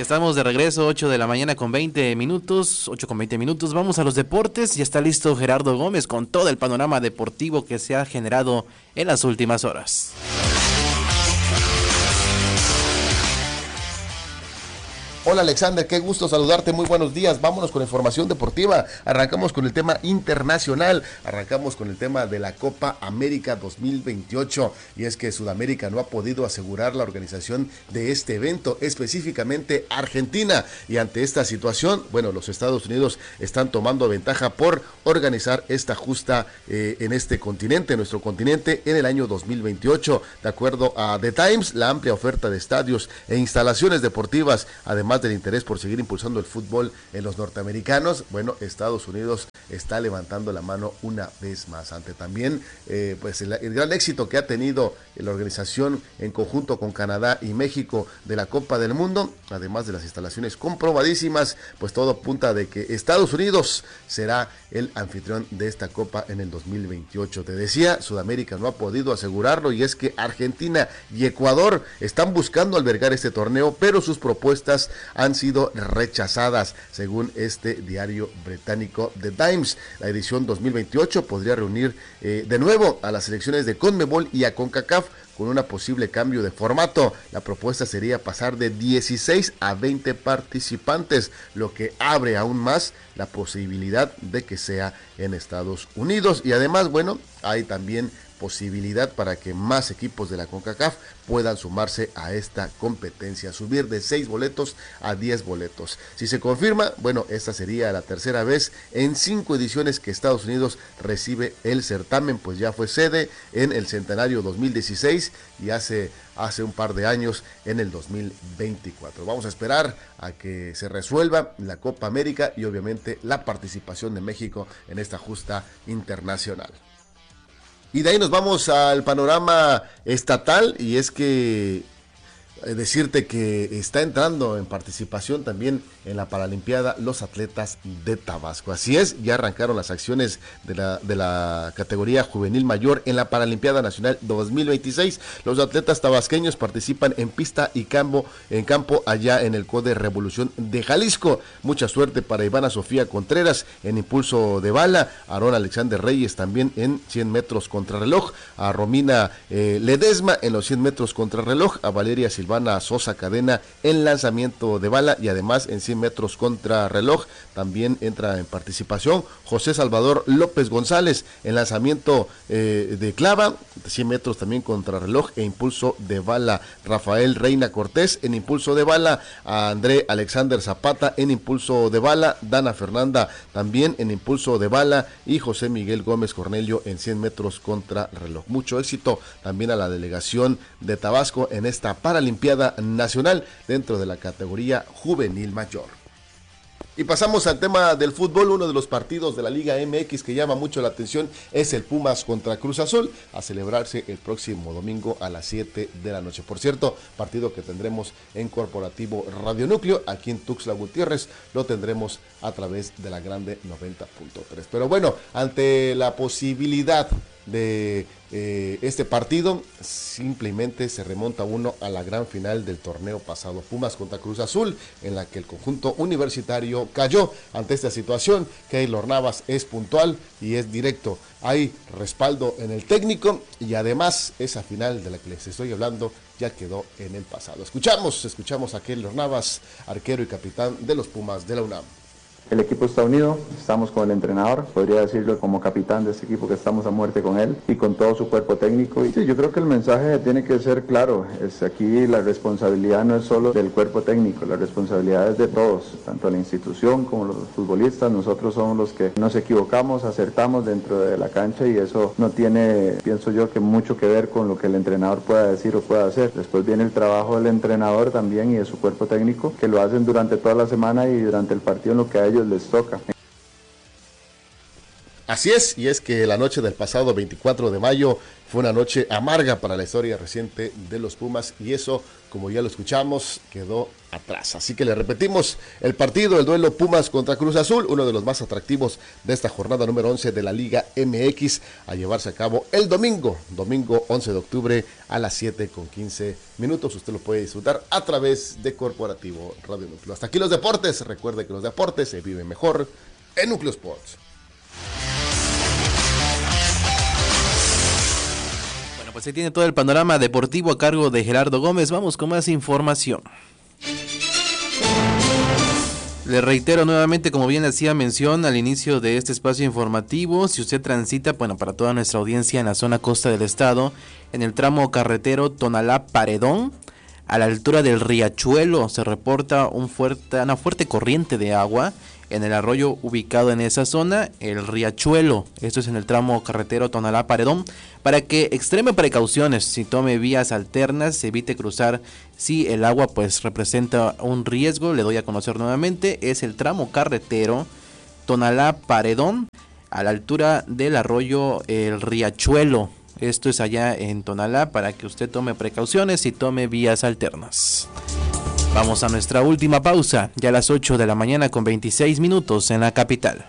Estamos de regreso, 8 de la mañana con 20 minutos, 8 con 20 minutos. Vamos a los deportes. Ya está listo Gerardo Gómez con todo el panorama deportivo que se ha generado en las últimas horas. Hola Alexander, qué gusto saludarte, muy buenos días. Vámonos con información deportiva. Arrancamos con el tema internacional, arrancamos con el tema de la Copa América 2028, y es que Sudamérica no ha podido asegurar la organización de este evento, específicamente Argentina, y ante esta situación, bueno, los Estados Unidos están tomando ventaja por organizar esta justa en este continente, nuestro continente, en el año 2028. De acuerdo a The Times, la amplia oferta de estadios e instalaciones deportivas, además del interés por seguir impulsando el fútbol en los norteamericanos, bueno, Estados Unidos está levantando la mano una vez más, ante también pues el gran éxito que ha tenido la organización en conjunto con Canadá y México de la Copa del Mundo, además de las instalaciones comprobadísimas, pues todo apunta de que Estados Unidos será el anfitrión de esta Copa en el 2028. Te decía, Sudamérica no ha podido asegurarlo, y es que Argentina y Ecuador están buscando albergar este torneo, pero sus propuestas han sido rechazadas, según este diario británico The Times. La edición 2028 podría reunir de nuevo a las selecciones de CONMEBOL y a CONCACAF, con un posible cambio de formato. La propuesta sería pasar de 16 a 20 participantes, lo que abre aún más la posibilidad de que sea en Estados Unidos. Y además, bueno, hay también posibilidad para que más equipos de la CONCACAF puedan sumarse a esta competencia, subir de 6 boletos a 10 boletos. Si se confirma, bueno, esta sería la tercera vez en 5 ediciones que Estados Unidos recibe el certamen, pues ya fue sede en el centenario 2016 y hace un par de años en el 2024. Vamos a esperar a que se resuelva la Copa América y obviamente la participación de México en esta justa internacional. Y de ahí nos vamos al panorama estatal, y es que decirte que está entrando en participación también en la Paralimpiada los atletas de Tabasco. Así es, ya arrancaron las acciones de la categoría juvenil mayor en la Paralimpiada Nacional 2026. Los atletas tabasqueños participan en pista y campo allá en el CODE Revolución de Jalisco. Mucha suerte para Ivana Sofía Contreras en impulso de bala, Aarón Alexander Reyes también en 100 metros contrarreloj, a Romina Ledesma en los 100 metros contrarreloj, a Valeria Silvana Sosa Cadena en lanzamiento de bala, y además en 100 metros contra reloj también entra en participación José Salvador López González en lanzamiento de clava, 100 metros también contra reloj e impulso de bala, Rafael Reina Cortés en impulso de bala, a André Alexander Zapata en impulso de bala, Dana Fernanda también en impulso de bala y José Miguel Gómez Cornelio en 100 metros contra reloj. Mucho éxito también a la delegación de Tabasco en esta Paralimpiada Nacional dentro de la categoría juvenil mayor. Y pasamos al tema del fútbol. Uno de los partidos de la Liga MX que llama mucho la atención es el Pumas contra Cruz Azul, a celebrarse el próximo domingo a las 7 de la noche. Por cierto, partido que tendremos en Corporativo Radio Núcleo, aquí en Tuxtla Gutiérrez, lo tendremos a través de la Grande 90.3. Pero bueno, ante la posibilidad de este partido, simplemente se remonta uno a la gran final del torneo pasado, Pumas contra Cruz Azul, en la que el conjunto universitario cayó. Ante esta situación, Keylor Navas es puntual y es directo, hay respaldo en el técnico, y además esa final de la que les estoy hablando ya quedó en el pasado. Escuchamos a Keylor Navas, arquero y capitán de los Pumas de la UNAM. El equipo está unido, estamos con el entrenador, podría decirlo como capitán de este equipo, que estamos a muerte con él y con todo su cuerpo técnico. Y sí, yo creo que el mensaje tiene que ser claro, aquí la responsabilidad no es solo del cuerpo técnico, la responsabilidad es de todos, tanto la institución como los futbolistas. Nosotros somos los que nos equivocamos, acertamos dentro de la cancha, y eso no tiene, pienso yo, que mucho que ver con lo que el entrenador pueda decir o pueda hacer. Después viene el trabajo del entrenador también y de su cuerpo técnico, que lo hacen durante toda la semana y durante el partido en lo que a ellos les toca. Así es, y es que la noche del pasado 24 de mayo fue una noche amarga para la historia reciente de los Pumas y eso, como ya lo escuchamos, quedó atrás. Así que le repetimos el partido, el duelo Pumas contra Cruz Azul, uno de los más atractivos de esta jornada número 11 de la Liga MX, a llevarse a cabo el domingo 11 de octubre a las 7:15. Usted lo puede disfrutar a través de Corporativo Radio Núcleo. Hasta aquí los deportes. Recuerde que los deportes se viven mejor en Núcleo Sports. Pues ahí tiene todo el panorama deportivo a cargo de Gerardo Gómez. Vamos con más información. Le reitero nuevamente, como bien hacía mención al inicio de este espacio informativo, si usted transita, bueno, para toda nuestra audiencia en la zona costa del estado, en el tramo carretero Tonalá-Paredón, a la altura del Riachuelo, se reporta una fuerte corriente de agua en el arroyo ubicado en esa zona, el Riachuelo. Esto es en el tramo carretero Tonalá-Paredón, para que extreme precauciones, si tome vías alternas, se evite cruzar si el agua pues representa un riesgo. Le doy a conocer nuevamente, es el tramo carretero Tonalá-Paredón, a la altura del arroyo el Riachuelo. Esto es allá en Tonalá, para que usted tome precauciones y tome vías alternas. Vamos a nuestra última pausa, ya a las 8 de la mañana con 26 minutos en la capital.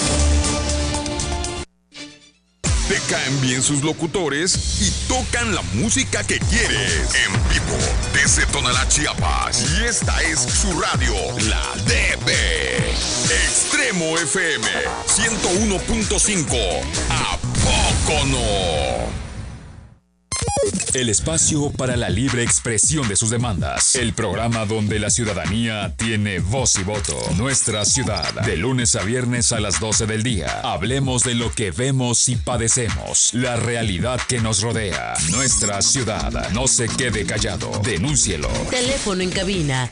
Te caen bien sus locutores y tocan la música que quieres. En vivo, desde Tonalá, Chiapas. Y esta es su radio, la DB. Extremo FM 101.5. ¿A poco no? El espacio para la libre expresión de sus demandas. El programa donde la ciudadanía tiene voz y voto. Nuestra ciudad, de lunes a viernes a las 12 del día. Hablemos de lo que vemos y padecemos. La realidad que nos rodea. Nuestra ciudad. No se quede callado. Denúncielo. Teléfono en cabina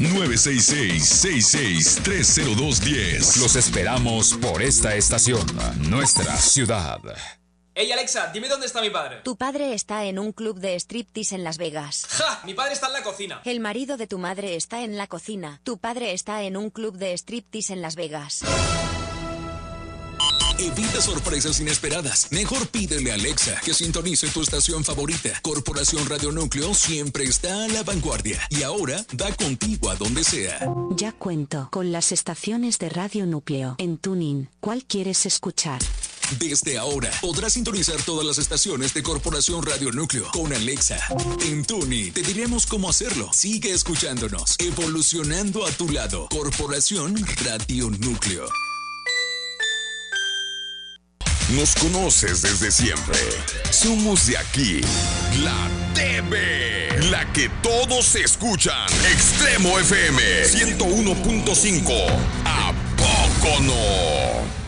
966-66-30210. Los esperamos por esta estación. Nuestra ciudad. Hey Alexa, dime dónde está mi padre. Tu padre está en un club de striptease en Las Vegas. ¡Ja! Mi padre está en la cocina. El marido de tu madre está en la cocina. Tu padre está en un club de striptease en Las Vegas. Evita sorpresas inesperadas. Mejor pídele a Alexa que sintonice tu estación favorita. Corporación Radio Núcleo siempre está a la vanguardia. Y ahora va contigo a donde sea. Ya cuento con las estaciones de Radio Núcleo en TuneIn. ¿Cuál quieres escuchar? Desde ahora podrás sintonizar todas las estaciones de Corporación Radio Núcleo con Alexa. En TuneIn te diremos cómo hacerlo. Sigue escuchándonos, evolucionando a tu lado. Corporación Radio Núcleo. Nos conoces desde siempre. Somos de aquí, la TV, la que todos escuchan. Extremo FM 101.5. ¿A poco no?